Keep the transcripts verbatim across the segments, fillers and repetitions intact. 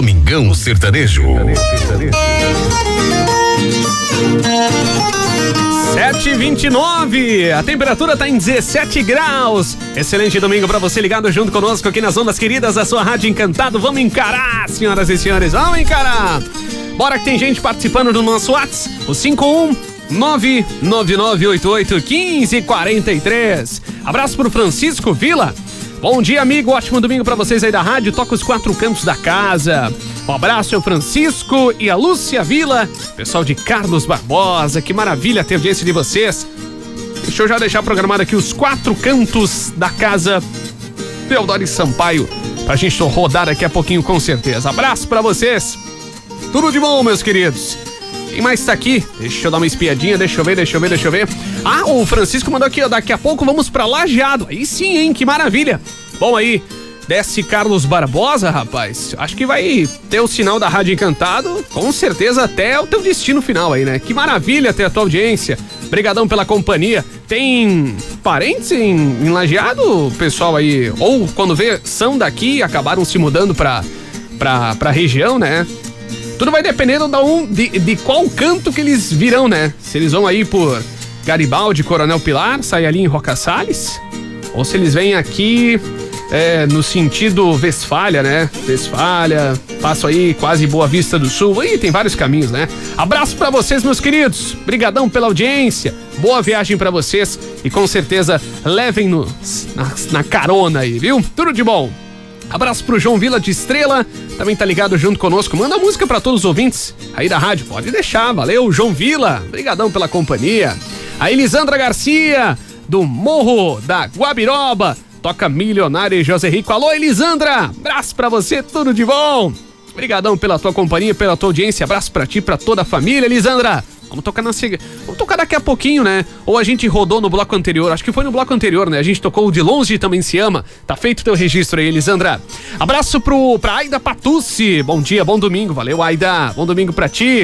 Domingão Sertanejo. sete e vinte e nove, a temperatura tá em dezessete graus. Excelente domingo pra você ligado junto conosco aqui nas ondas queridas da sua Rádio Encantado. Vamos encarar, senhoras e senhores, vamos encarar. Bora que tem gente participando do nosso WhatsApp, o cinco um nove nove nove oito oito um cinco quatro três. Abraço pro Francisco Vila. Bom dia, amigo, ótimo domingo pra vocês aí da rádio, toca os quatro cantos da casa. Um abraço ao Francisco e a Lúcia Vila, pessoal de Carlos Barbosa, que maravilha ter audiência de vocês. Deixa eu já deixar programado aqui os quatro cantos da casa Teodoro Sampaio, pra gente rodar daqui a pouquinho com certeza. Abraço pra vocês, tudo de bom, meus queridos. Quem mais tá aqui? Deixa eu dar uma espiadinha, deixa eu ver, deixa eu ver, deixa eu ver. Ah, o Francisco mandou aqui, ó, daqui a pouco vamos pra Lajeado. Aí sim, hein, que maravilha. Bom, aí, desce Carlos Barbosa, rapaz. Acho que vai ter o sinal da Rádio Encantado, com certeza até o teu destino final aí, né? Que maravilha ter a tua audiência. Obrigadão pela companhia. Tem parentes em, em Lajeado, pessoal aí? Ou quando vê, são daqui e acabaram se mudando pra, pra, pra região, né? Tudo vai dependendo de, um, de, de qual canto que eles virão, né? Se eles vão aí por Garibaldi, Coronel Pilar, saem ali em Roca Salles, ou se eles vêm aqui é, no sentido Westfália, né? Westfália, passo aí quase Boa Vista do Sul, aí tem vários caminhos, né? Abraço pra vocês, meus queridos, brigadão pela audiência, boa viagem pra vocês e com certeza levem-nos na, na carona aí, viu? Tudo de bom. Abraço pro João Vila de Estrela, também tá ligado junto conosco. Manda música pra todos os ouvintes aí da rádio, pode deixar, valeu, João Vila, brigadão pela companhia. A Elisandra Garcia, do Morro da Guabiroba, toca Milionária e José Rico. Alô, Elisandra, abraço pra você, tudo de bom. Brigadão pela tua companhia, pela tua audiência, abraço pra ti, pra toda a família, Elisandra. Vamos tocar na seg... Vamos tocar daqui a pouquinho, né? Ou a gente rodou no bloco anterior, acho que foi no bloco anterior, né? A gente tocou o De Longe Também Se Ama. Tá feito o teu registro aí, Elisandra. Abraço pro, pra Aida Patucci. Bom dia, bom domingo. Valeu, Aida. Bom domingo pra ti.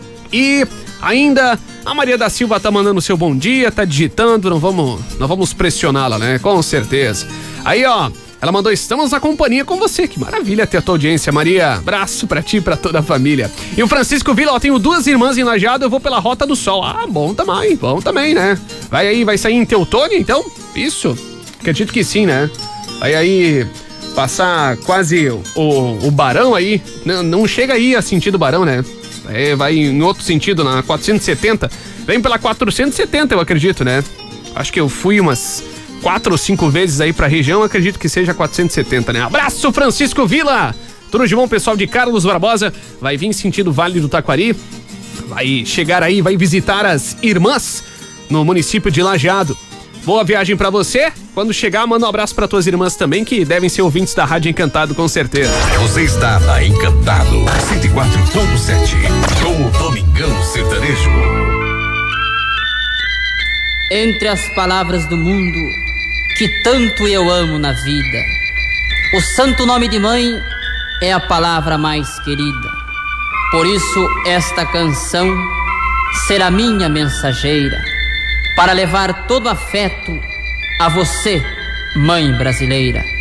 E ainda a Maria da Silva tá mandando o seu bom dia, tá digitando, não vamos, não vamos pressioná-la, né? Com certeza. Aí, ó, ela mandou, estamos na companhia com você. Que maravilha ter a tua audiência, Maria. Abraço pra ti e pra toda a família. E o Francisco Vila, ó, tenho duas irmãs em Lajeado, eu vou pela Rota do Sol. Ah, bom também, bom também, né? Vai aí, vai sair em Teutônia, então? Isso? Acredito que sim, né? Vai aí passar quase o, o, o Barão aí. Não, não chega aí a sentido Barão, né? É, vai em outro sentido, na quatrocentos e setenta. Vem pela quatrocentos e setenta, eu acredito, né? Acho que eu fui umas quatro ou cinco vezes aí pra região, acredito que seja quatrocentos e setenta, né? Abraço, Francisco Vila! Tudo de bom, pessoal de Carlos Barbosa. Vai vir sentido Vale do Taquari. Vai chegar aí, vai visitar as irmãs no município de Lajeado. Boa viagem pra você. Quando chegar, manda um abraço pra tuas irmãs também, que devem ser ouvintes da Rádio Encantado, com certeza. Você está na Encantado cento e quatro ponto sete, com o Domingão Sertanejo. Entre as palavras do mundo que tanto eu amo na vida, o santo nome de mãe é a palavra mais querida. Por isso esta canção será minha mensageira, para levar todo afeto a você, mãe brasileira.